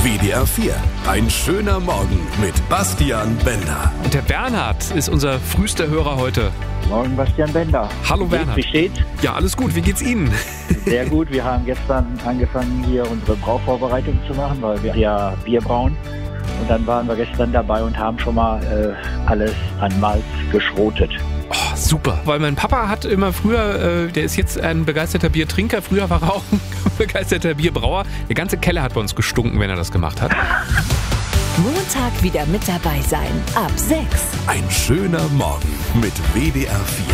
WDR 4. Ein schöner Morgen mit Bastian Bender. Und der Bernhard ist unser frühester Hörer heute. Morgen, Bastian Bender. Hallo Bernhard. Wie steht's? Ja, alles gut. Wie geht's Ihnen? Sehr gut. Wir haben gestern angefangen, hier unsere Brauvorbereitung zu machen, weil wir ja Bier brauen. Und dann waren wir gestern dabei und haben schon mal alles an Malz geschrotet. Oh, super. Weil mein Papa hat immer früher, der ist jetzt ein begeisterter Biertrinker, früher war er auch ein begeisterter Bierbrauer. Der ganze Keller hat bei uns gestunken, wenn er das gemacht hat. Montag wieder mit dabei sein. Ab 6. Ein schöner Morgen mit WDR 4.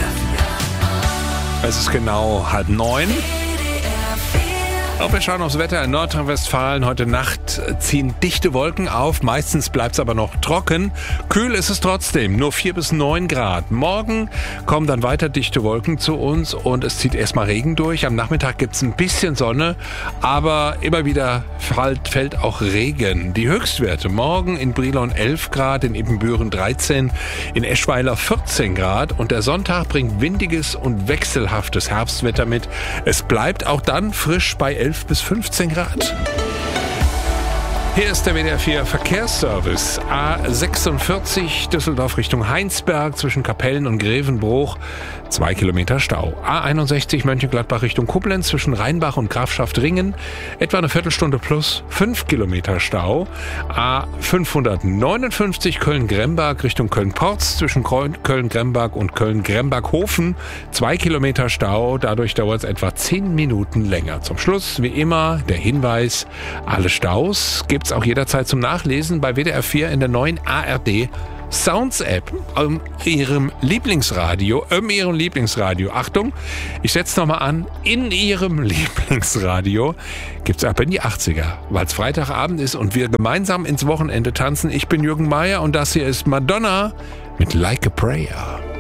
Es ist genau 8:30. Auch wir schauen aufs Wetter in Nordrhein-Westfalen. Heute Nacht ziehen dichte Wolken auf. Meistens bleibt es aber noch trocken. Kühl ist es trotzdem, nur 4 bis 9 Grad. Morgen kommen dann weiter dichte Wolken zu uns und es zieht erstmal Regen durch. Am Nachmittag gibt es ein bisschen Sonne, aber immer wieder fällt auch Regen. Die Höchstwerte morgen in Brilon 11 Grad, in Ibbenbüren 13, in Eschweiler 14 Grad. Und der Sonntag bringt windiges und wechselhaftes Herbstwetter mit. Es bleibt auch dann frisch bei 11 bis 15 Grad. Hier ist der WDR 4 Verkehrsservice. A46 Düsseldorf Richtung Heinsberg zwischen Kapellen und Grevenbruch. 2 Kilometer Stau. A61 Mönchengladbach Richtung Koblenz zwischen Rheinbach und Grafschaft-Ringen. Etwa eine Viertelstunde plus 5 Kilometer Stau. A559 Köln-Gremberg Richtung Köln-Porz zwischen Köln-Gremberg und Köln-Gremberg-Hofen. 2 Kilometer Stau. Dadurch dauert es etwa 10 Minuten länger. Zum Schluss, wie immer, der Hinweis, alle Staus gibt's auch jederzeit zum Nachlesen bei WDR 4 in der neuen ARD Sounds App, Ihrem Lieblingsradio. Achtung, ich setze nochmal an, in Ihrem Lieblingsradio gibt's ab in die 80er, weil es Freitagabend ist und wir gemeinsam ins Wochenende tanzen. Ich bin Jürgen Meier und das hier ist Madonna mit Like a Prayer.